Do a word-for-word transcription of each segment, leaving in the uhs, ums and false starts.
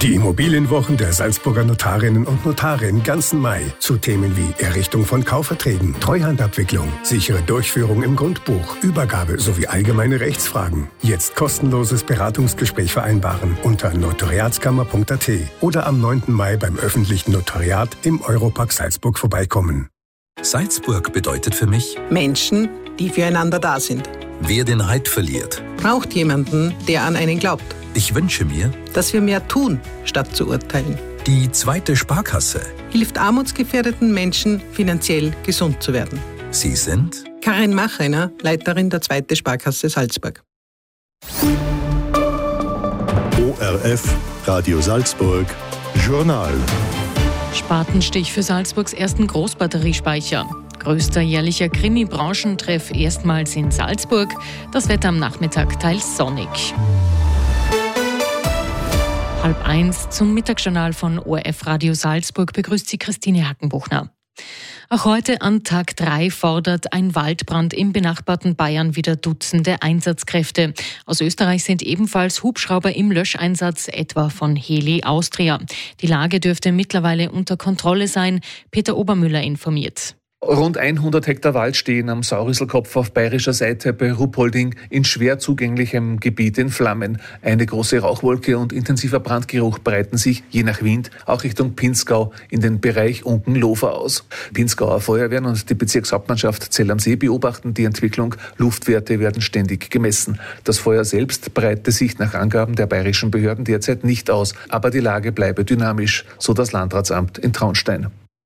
Die Immobilienwochen der Salzburger Notarinnen und Notare im ganzen Mai zu Themen wie Errichtung von Kaufverträgen, Treuhandabwicklung, sichere Durchführung im Grundbuch, Übergabe sowie allgemeine Rechtsfragen. Jetzt kostenloses Beratungsgespräch vereinbaren unter notariatskammer punkt a t oder am neunten Mai beim öffentlichen Notariat im Europark Salzburg vorbeikommen. Salzburg bedeutet für mich Menschen, die füreinander da sind. Wer den Halt verliert, braucht jemanden, der an einen glaubt. Ich wünsche mir, dass wir mehr tun, statt zu urteilen. Die zweite Sparkasse hilft armutsgefährdeten Menschen, finanziell gesund zu werden. Sie sind? Karin Machreiner, Leiterin der zweiten Sparkasse Salzburg. O R F, Radio Salzburg, Journal. Spatenstich für Salzburgs ersten Großbatteriespeicher. Größter jährlicher Krimi-Branchentreff erstmals in Salzburg. Das Wetter am Nachmittag teils sonnig. Halb eins zum Mittagsjournal von O R F Radio Salzburg begrüßt Sie Christine Hackenbuchner. Auch heute an Tag drei fordert ein Waldbrand im benachbarten Bayern wieder Dutzende Einsatzkräfte. Aus Österreich sind ebenfalls Hubschrauber im Löscheinsatz, etwa von Heli Austria. Die Lage dürfte mittlerweile unter Kontrolle sein. Peter Obermüller informiert. Rund hundert Hektar Wald stehen am Saurisselkopf auf bayerischer Seite bei Ruppolding in schwer zugänglichem Gebiet in Flammen. Eine große Rauchwolke und intensiver Brandgeruch breiten sich, je nach Wind, auch Richtung Pinzgau in den Bereich Unken-Lofer aus. Pinzgauer Feuerwehren und die Bezirkshauptmannschaft Zell am See beobachten die Entwicklung. Luftwerte werden ständig gemessen. Das Feuer selbst breite sich nach Angaben der bayerischen Behörden derzeit nicht aus, aber die Lage bleibe dynamisch, so das Landratsamt in Traunstein.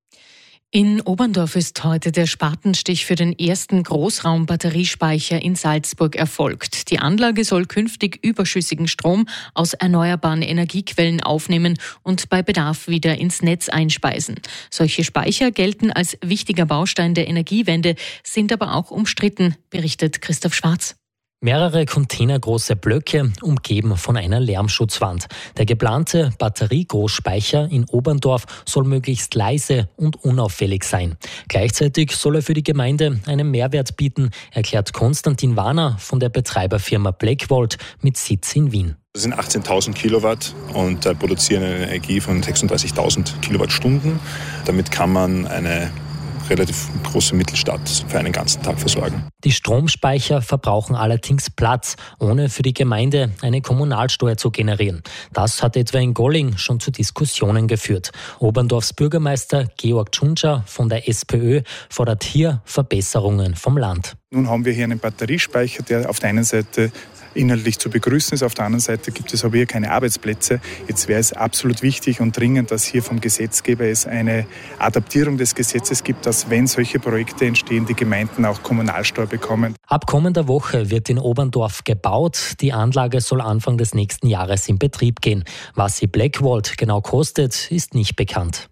In Oberndorf ist heute der Spatenstich für den ersten Großraumbatteriespeicher in Salzburg erfolgt. Die Anlage soll künftig überschüssigen Strom aus erneuerbaren Energiequellen aufnehmen und bei Bedarf wieder ins Netz einspeisen. Solche Speicher gelten als wichtiger Baustein der Energiewende, sind aber auch umstritten, berichtet Christoph Schwarz. Mehrere containergroße Blöcke, umgeben von einer Lärmschutzwand. Der geplante Batteriegroßspeicher in Oberndorf soll möglichst leise und unauffällig sein. Gleichzeitig soll er für die Gemeinde einen Mehrwert bieten, erklärt Konstantin Warner von der Betreiberfirma Blackvolt mit Sitz in Wien. Das sind achtzehntausend Kilowatt und äh, produzieren eine Energie von sechsunddreißigtausend Kilowattstunden. Damit kann man eine relativ große Mittelstadt für einen ganzen Tag versorgen. Die Stromspeicher verbrauchen allerdings Platz, ohne für die Gemeinde eine Kommunalsteuer zu generieren. Das hat etwa in Golling schon zu Diskussionen geführt. Oberndorfs Bürgermeister Georg Tschunscher von der SPÖ fordert hier Verbesserungen vom Land. Nun haben wir hier einen Batteriespeicher, der auf der einen Seite inhaltlich zu begrüßen ist. Auf der anderen Seite gibt es aber hier keine Arbeitsplätze. Jetzt wäre es absolut wichtig und dringend, dass hier vom Gesetzgeber es eine Adaptierung des Gesetzes gibt, dass, wenn solche Projekte entstehen, die Gemeinden auch Kommunalsteuer bekommen. Ab kommender Woche wird in Oberndorf gebaut. Die Anlage soll Anfang des nächsten Jahres in Betrieb gehen. Was sie Blackvolt genau kostet, ist nicht bekannt.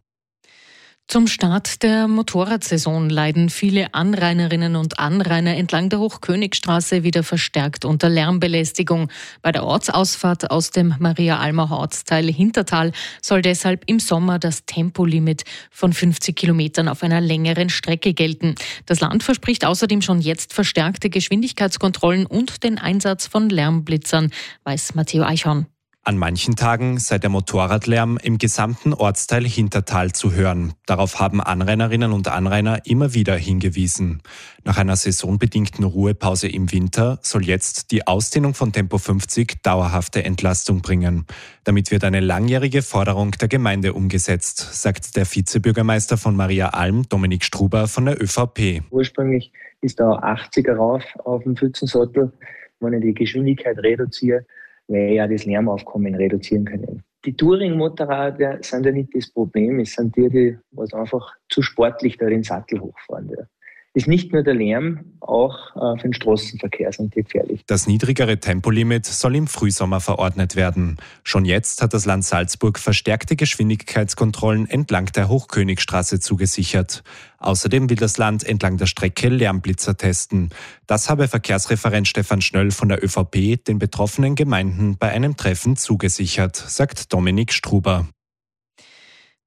Zum Start der Motorradsaison leiden viele Anrainerinnen und Anrainer entlang der Hochkönigstraße wieder verstärkt unter Lärmbelästigung. Bei der Ortsausfahrt aus dem Maria-Almauer Ortsteil Hintertal soll deshalb im Sommer das Tempolimit von fünfzig Kilometern auf einer längeren Strecke gelten. Das Land verspricht außerdem schon jetzt verstärkte Geschwindigkeitskontrollen und den Einsatz von Lärmblitzern, weiß Matteo Eichhorn. An manchen Tagen sei der Motorradlärm im gesamten Ortsteil Hintertal zu hören. Darauf haben Anrainerinnen und Anrainer immer wieder hingewiesen. Nach einer saisonbedingten Ruhepause im Winter soll jetzt die Ausdehnung von Tempo fünfzig dauerhafte Entlastung bringen. Damit wird eine langjährige Forderung der Gemeinde umgesetzt, sagt der Vizebürgermeister von Maria Alm, Dominik Struber von der ÖVP. Ursprünglich ist da achtziger rauf auf dem Pfützensattel. Wenn ich die Geschwindigkeit reduziere, weil ja das Lärmaufkommen reduzieren können. Die Touring-Motorräder sind ja nicht das Problem, es sind die, die was einfach zu sportlich da den Sattel hochfahren. Ja. Ist nicht nur der Lärm, auch äh, für den Straßenverkehr sind die gefährlich. Das niedrigere Tempolimit soll im Frühsommer verordnet werden. Schon jetzt hat das Land Salzburg verstärkte Geschwindigkeitskontrollen entlang der Hochkönigstraße zugesichert. Außerdem will das Land entlang der Strecke Lärmblitzer testen. Das habe Verkehrsreferent Stefan Schnöll von der ÖVP den betroffenen Gemeinden bei einem Treffen zugesichert, sagt Dominik Struber.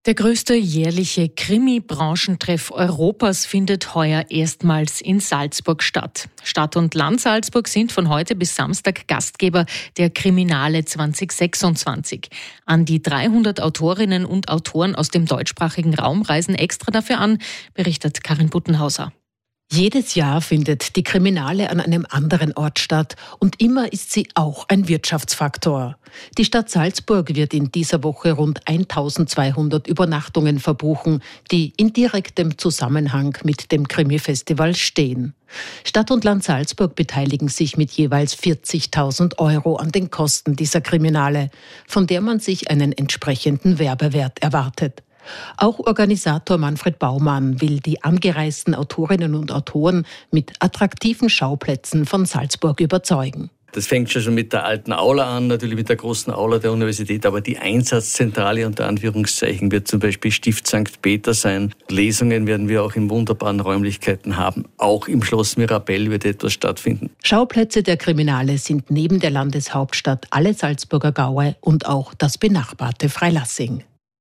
Der größte jährliche Krimi-Branchentreff Europas findet heuer erstmals in Salzburg statt. Stadt und Land Salzburg sind von heute bis Samstag Gastgeber der Kriminale zwanzig sechsundzwanzig. An die dreihundert Autorinnen und Autoren aus dem deutschsprachigen Raum reisen extra dafür an, berichtet Karin Buttenhauser. Jedes Jahr findet die Kriminale an einem anderen Ort statt und immer ist sie auch ein Wirtschaftsfaktor. Die Stadt Salzburg wird in dieser Woche rund eintausendzweihundert Übernachtungen verbuchen, die in direktem Zusammenhang mit dem Krimi-Festival stehen. Stadt und Land Salzburg beteiligen sich mit jeweils vierzigtausend Euro an den Kosten dieser Kriminale, von der man sich einen entsprechenden Werbewert erwartet. Auch Organisator Manfred Baumann will die angereisten Autorinnen und Autoren mit attraktiven Schauplätzen von Salzburg überzeugen. Das fängt schon mit der alten Aula an, natürlich mit der großen Aula der Universität, aber die Einsatzzentrale unter Anführungszeichen wird zum Beispiel Stift Sankt Peter sein. Lesungen werden wir auch in wunderbaren Räumlichkeiten haben. Auch im Schloss Mirabell wird etwas stattfinden. Schauplätze der Kriminale sind neben der Landeshauptstadt alle Salzburger Gaue und auch das benachbarte Freilassing.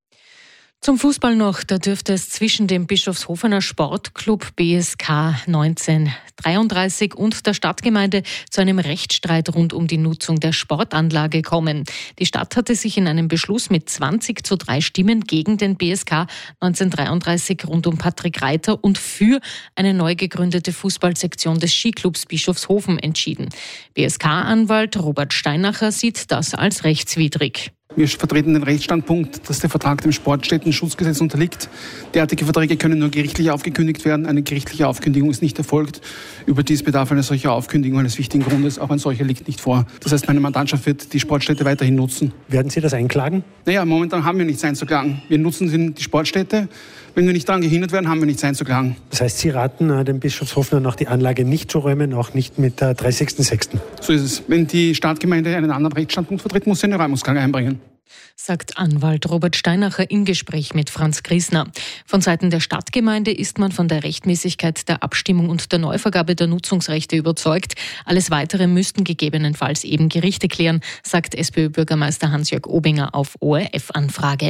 Zum Fußball noch, da dürfte es zwischen dem Bischofshofener Sportclub B S K neunzehnhundertdreiunddreißig und der Stadtgemeinde zu einem Rechtsstreit rund um die Nutzung der Sportanlage kommen. Die Stadt hatte sich in einem Beschluss mit zwanzig zu drei Stimmen gegen den B S K neunzehnhundertdreiunddreißig rund um Patrick Reiter und für eine neu gegründete Fußballsektion des Skiclubs Bischofshofen entschieden. B S K-Anwalt Robert Steinacher sieht das als rechtswidrig. Wir vertreten den Rechtsstandpunkt, dass der Vertrag dem Sportstätten-Schutzgesetz unterliegt. Derartige Verträge können nur gerichtlich aufgekündigt werden. Eine gerichtliche Aufkündigung ist nicht erfolgt. Überdies bedarf eine solche Aufkündigung eines wichtigen Grundes. Auch ein solcher liegt nicht vor. Das heißt, meine Mandantschaft wird die Sportstätte weiterhin nutzen. Werden Sie das einklagen? Naja, momentan haben wir nichts einzuklagen. Wir nutzen die Sportstätte. Wenn wir nicht daran gehindert werden, haben wir nichts einzuklagen. Das heißt, Sie raten äh, dem Bischofshofener noch die Anlage nicht zu räumen, auch nicht mit der dreißigsten sechsten So ist es. Wenn die Stadtgemeinde einen anderen Rechtsstandpunkt vertritt, muss sie eine Räumungsklage einbringen. Sagt Anwalt Robert Steinacher im Gespräch mit Franz Griesner. Von Seiten der Stadtgemeinde ist man von der Rechtmäßigkeit der Abstimmung und der Neuvergabe der Nutzungsrechte überzeugt. Alles Weitere müssten gegebenenfalls eben Gerichte klären, sagt SPÖ-Bürgermeister Hans-Jörg Obinger auf O R F-Anfrage.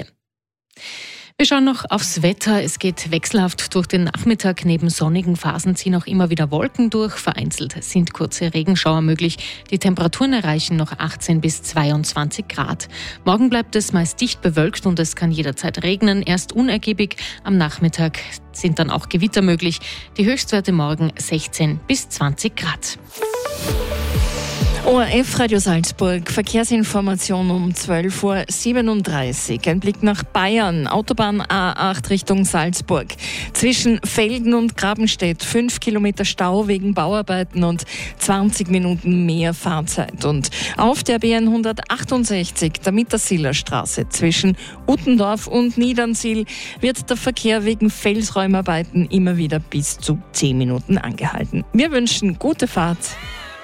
Wir schauen noch aufs Wetter. Es geht wechselhaft durch den Nachmittag. Neben sonnigen Phasen ziehen auch immer wieder Wolken durch. Vereinzelt sind kurze Regenschauer möglich. Die Temperaturen erreichen noch achtzehn bis zweiundzwanzig Grad. Morgen bleibt es meist dicht bewölkt und es kann jederzeit regnen. Erst unergiebig. Am Nachmittag sind dann auch Gewitter möglich. Die Höchstwerte morgen sechzehn bis zwanzig Grad. O R F Radio Salzburg, Verkehrsinformation um zwölf Uhr siebenunddreißig. Ein Blick nach Bayern, Autobahn A acht Richtung Salzburg. Zwischen Felden und Grabenstedt fünf Kilometer Stau wegen Bauarbeiten und zwanzig Minuten mehr Fahrzeit. Und auf der B hundertachtundsechzig, der Mittersiller Straße, zwischen Uttendorf und Niedernsiel wird der Verkehr wegen Felsräumarbeiten immer wieder bis zu zehn Minuten angehalten. Wir wünschen gute Fahrt.